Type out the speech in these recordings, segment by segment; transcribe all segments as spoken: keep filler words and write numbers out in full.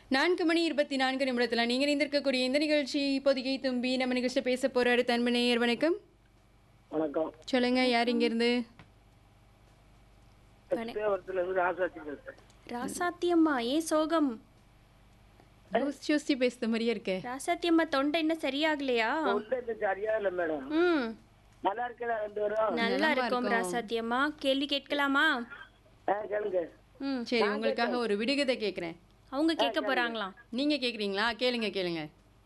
நான்கு மணி இருபத்தி நான்கு நிமிடத்தில் நீங்கள் இணைந்திருக்கக்கூடிய இந்த நிகழ்ச்சி பொதிகை தும்பி நம்ம நிகழ்ச்சியில் பேச போறாரு தன்மனையர். வணக்கம். வணக்கம். சொல்லுங்க, யார் இங்கிருந்து? ராசாத்தியம்மா, ஏன் சோகம்? யோசி பேசுற மாதிரியே இருக்கே. ராசாத்தியம்மா தொண்டை இன்னும் சரியாகலையா? சரியா இல்ல மேடம். ம், நல்லா இருக்கல ரெண்டு பேரும். நல்லா இருக்கும் ராசாத்தியம்மா. கேள்வி கேட்கலாமா? கேளுங்க. ம், சரி, உங்களுக்காக ஒரு விடுகதை கேட்குறேன். அவங்க கேட்க போறாங்களாம். நீங்க கேக்குறீங்களா? கேளுங்க கேளுங்க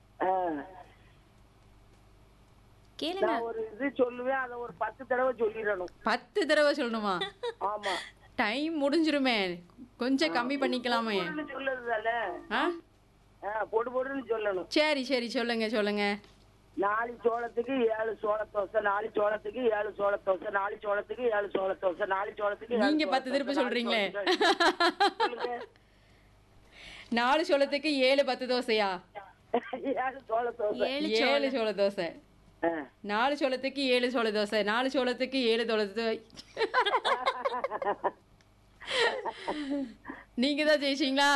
கேளுங்க. நான் ஒரு இது சொல்லுவேன், அதை ஒரு பத்து தடவை சொல்லிடணும். பத்து தடவை சொல்லணுமா? ஆமா. டைம் முடிஞ்சிருமே, கொஞ்சம் கம்மி பண்ணிக்கலாமே. சொல்லுறதால ஆ பொடு பொடுன்னு சொல்லணும். சரி சரி சொல்லுங்க சொல்லுங்க. நாலு சோளத்துக்கு ஏழு சோள தோசை, நாலு சோளத்துக்கு ஏழு சோள தோசை, நாலு சோளத்துக்கு ஏழு சோள தோசை, நாலு சோளத்துக்கு நீங்க பத்து திருப்பி சொல்றீங்களே. நாலு சோளத்துக்கு ஏழு பத்து தோசையா? ஏழு சோள தோசை. ஏழு சோள தோசை. நாலு சோளத்துக்கு ஏழு சோள தோசை, நாலு சோளத்துக்கு ஏழு தோசை. நீங்க தான் ஜெயிச்சீங்களா?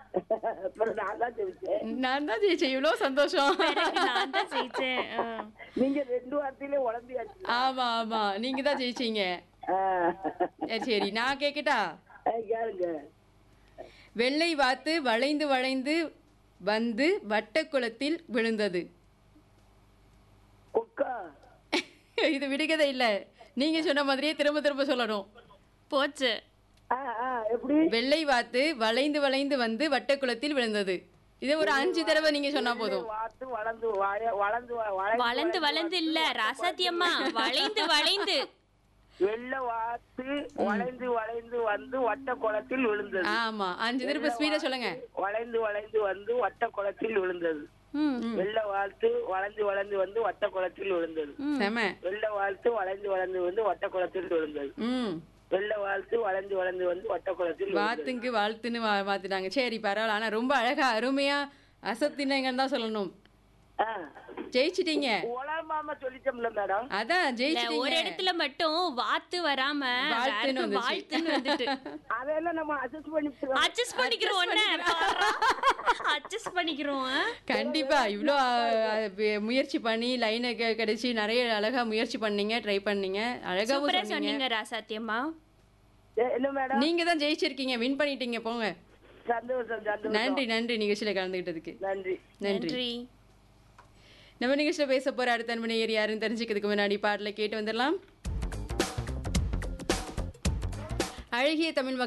நான் தான் ஜெயிச்சேன். இவ்வளவு சந்தோஷம். நான் தான் ஜெயிச்சேன். நீங்க ரெண்டு வார்த்தையிலே உழம்பியாச்சு. ஆமா ஆமா, நீங்க தான் ஜெயிச்சீங்க. சரி, நான் கேக்கட்டா? கேளுங்க. வெள்ளை வாத்து வளைந்து வளைந்து வந்து வட்டக்குளத்தில் விழுந்தது. கொக்கா. இது விடுகதை இல்ல, நீங்க சொன்ன மாதிரியே திரும்ப திரும்ப சொல்லணும். போச்சு. எப்படி? வெள்ளை வாத்து வளைந்து வளைந்து வந்து வட்டக்குளத்தில் விழுந்தது. இது ஒரு அஞ்சு தடவை நீங்க சொன்னா போதும். வாத்து வளர்ந்து வளர்ந்து வளர்ந்து வளர்ந்து இல்ல ராசாத்தியம்மா, வளைந்து வளைந்து. வெள்ளை வாத்து வளைந்து வளைந்து வந்து வட்ட குளத்தில் விழுந்தது. ஆமா, அஞ்சு திரும்ப ஸ்பீடா சொல்லுங்க. வளைந்து வளைந்து வந்து வட்ட குளத்தில் விழுந்தது. வெள்ளை வாழ்த்து வளைந்து வளைந்து வந்து வட்ட குளத்தில் விழுந்தது. செம. வெள்ளை வாழ்த்து வளைந்து வளைந்து வந்து வட்ட குளத்தில் விழுந்தது. ம், வெள்ளை வாழ்த்து வளைந்து வளைந்து வந்து வட்ட குளத்தில் வாத்துக்கு வாழ்த்துன்னு மாத்திட்டாங்க. சரி, பரவாயில்ல. ஆனா ரொம்ப அழகா அருமையா அசத்தினங்கன்னு தான் சொல்லணும். ஜெயிச்சிட்டீங்க. உலகமாம சொல்லிட்டோம்ல மேடம். அதான் ஜெயிச்சிட்டீங்க. ஒரு இடத்துல மட்டும் வாத்து வராம வாழ்த்துன்னு வந்துட்டு அதெல்லாம் நம்ம அட்ஜஸ்ட் பண்ணி அட்ஜஸ்ட் பண்ணிக்கிறோம். அட்ஜஸ்ட் பண்ணிக்கிறோம். கண்டிப்பா. இவ்வளோ முயற்சி பண்ணி லைனை கிடைச்சி நிறைய அழகா முயற்சி பண்ணீங்க, ட்ரை பண்ணீங்க, அழகாவும் சொன்னீங்க ராசாத்தியம்மா. என்ன மேடம், நீங்க தான் ஜெயிச்சிருக்கீங்க, வின் பண்ணிட்டீங்க. போங்க. சந்தோஷம் சந்தோஷம். நன்றி நன்றி நிகழ்ச்சியில கலந்துகிட்டதுக்கு. நன்றி நன்றி. நம்ம நிகழ்ச்சியில பேச போற அடுத்த தன்மனையர் யாருன்னு தெரிஞ்சுக்கிறதுக்கு முன்னாடி பாடலை கேட்டு வந்துடலாம். அழகிய தமிழ்